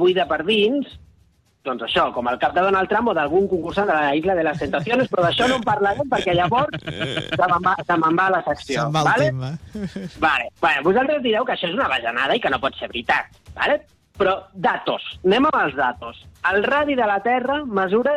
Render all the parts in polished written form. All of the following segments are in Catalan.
buida per dins, doncs això, com el cap de Donald Trump o d'algun concursant de la Isla de les Tentaciones, però d'això no en parlarem perquè llavors se me'n va la secció. Se'n va el tema. Vale. Vosaltres direu que això és una bajanada i que no pot ser veritat, vale? Però datos, anem amb els datos. El radi de la Terra mesura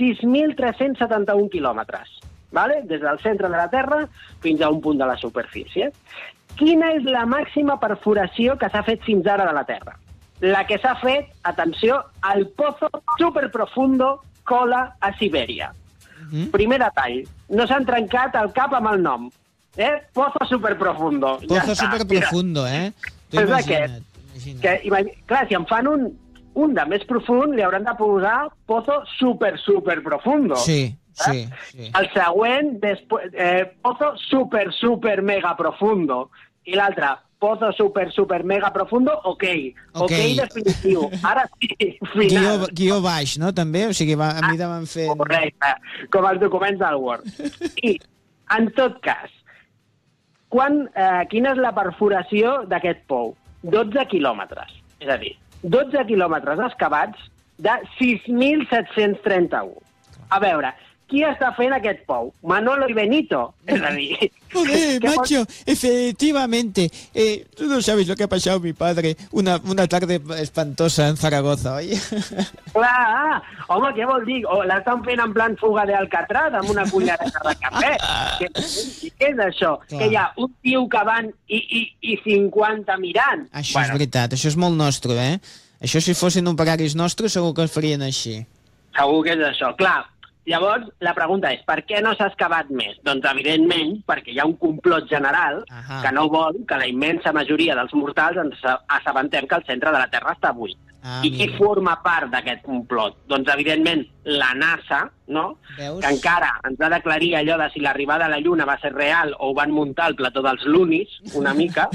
6.371 quilòmetres, vale? Des del centre de la Terra fins a un punt de la superfície. Quina és la màxima perforació que s'ha fet fins ara de la Terra? La que s'ha fet, atenció, al Pozo Superprofundo Kola a Sibèria. Primer detall, no s'han trencat el cap amb el nom. Pozo Superprofundo. Pozo Superprofundo, És aquest. Clar, si en fan un de més profund, li hauran de posar Pozo Superprofundo. Sí. El següent, Pozo Super Mega Profundo. I l'altre, Pozo super mega profundo, ok definitiu. Ara sí, final. Guió baix, no, també? O sigui, a mida van fent... Correcte, com els documents del Word. I, en tot cas, quina és la perforació d'aquest pou? 12 quilòmetres. És a dir, 12 quilòmetres excavats de 6.731. A veure, qui està fent aquest pou? Manolo y Benito. És a dir... Macho, efectivamente. Tú no sabes lo que ha pasado mi padre una tarde espantosa en Zaragoza, oye. Clar, home, què vol dir? L'estan fent en plan fuga de Alcatraz amb una cullereta de cafè. Què és això? Clar. Que hi ha un tio cavant i 50 mirant. Això és veritat, això és molt nostre, Això si fossin operaris nostres segur que el farien així. Segur que és això, clar. Llavors, la pregunta és, per què no s'ha excavat més? Doncs, evidentment, perquè hi ha un complot general que no vol que la immensa majoria dels mortals ens assabentem que el centre de la Terra està buit. I qui forma part d'aquest complot? Doncs, evidentment, la NASA, no? Que encara ens ha d'aclarir allò de si l'arribada a la Lluna va ser real o ho van muntar al plató dels Lunis, una mica.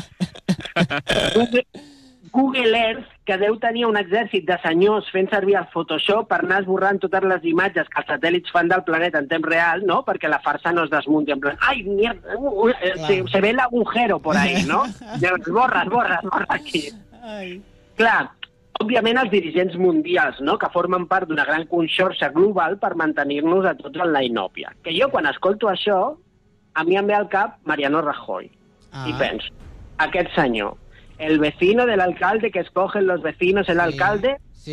Google Earth, que deu tenir un exèrcit de senyors fent servir el Photoshop per anar esborrant totes les imatges que els satèl·lits fan del planeta en temps real, no? Perquè la farsa no es desmunti en plan, ai, mierda, se ve el agujero por ahí, no? Borra aquí. Clar, òbviament els dirigents mundials, no?, que formen part d'una gran conxorxa global per mantenir-nos a tots en la inòpia. Que jo, quan escolto això, a mi em ve al cap Mariano Rajoy. I penso, aquest senyor, el vecino del alcalde que escogen los vecinos el alcalde,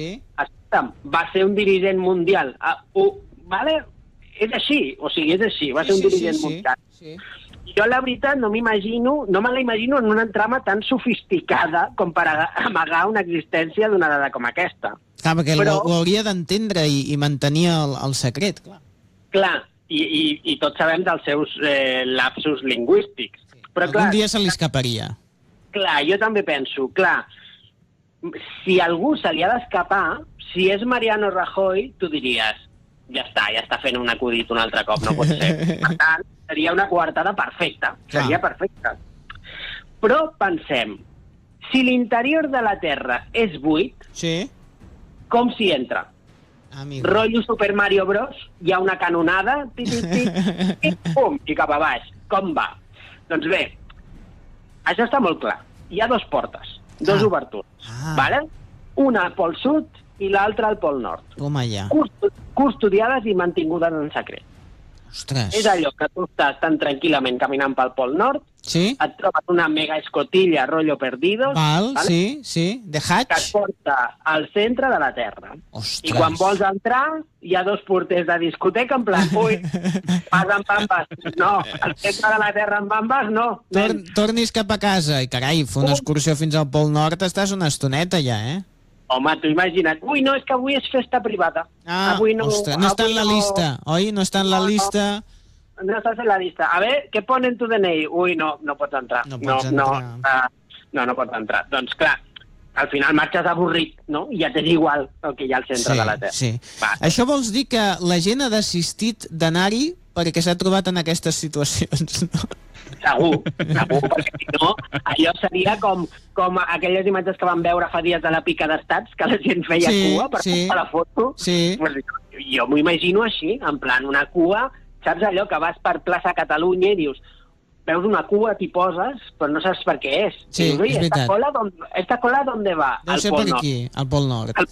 va ser un dirigent mundial. Vale? És així, o sigui, és així, va ser un dirigent mundial. Jo, la veritat, no me la imagino en una trama tan sofisticada com per amagar una existència d'una dada com aquesta. Clar, perquè ho hauria d'entendre i mantenir el secret, clar. Clar, i tots sabem dels seus lapsus lingüístics. Però, algun dia se li escaparia. Clar, jo també penso, clar, si algú se li ha d'escapar, si és Mariano Rajoy, tu diries, ja està fent un acudit un altre cop, no pot ser. Per tant, seria una coartada perfecta, seria perfecta. Però pensem, si l'interior de la Terra és buit, com s'hi entra? Rotllo Super Mario Bros, hi ha una canonada, pum, i cap a baix. Com va? Doncs bé, això està molt clar. Hi ha 2 portes, 2 obertures, vale? Una al pol sud i l'altra al pol nord. Toma ja. Custodiades i mantingudes en secret. Ostres. És allò que tu estàs tan tranquil·lament caminant pel pol nord, et trobes una mega escotilla rotllo perdidos, sí, de Hatch, que et porta al centre de la Terra. Ostres. I quan vols entrar, hi ha 2 porters de discoteca en plan, ui, vas amb bambes. No, al centre de la Terra amb bambes, no. Tornis cap a casa. I carai, fer una excursió fins al pol nord estàs una estoneta ja, Home, tu imagina't. Ui, no, és que avui és festa privada. Ostres, no està en la lista, oi? No està en la lista... No estàs en la lista. A veure, què pone en tu DNI? Ui, no pots entrar. No pots entrar. Doncs clar, al final marxes avorrit, no? I ja t'és igual el que hi ha al centre de la Terra. Sí. Això vols dir que la gent ha desistit d'anar-hi perquè s'ha trobat en aquestes situacions, no? Segur, perquè si no, allò seria com aquelles imatges que vam veure fa dies de la pica d'estats, que la gent feia cua per fer la foto. Pues jo m'ho imagino així, en plan una cua, saps allò que vas per plaça Catalunya i dius, veus una cua, t'hi poses, però no saps per què és. Sí, dius, és veritat. ¿Esta cola dónde va? Deu ser per aquí, al pol nord. Al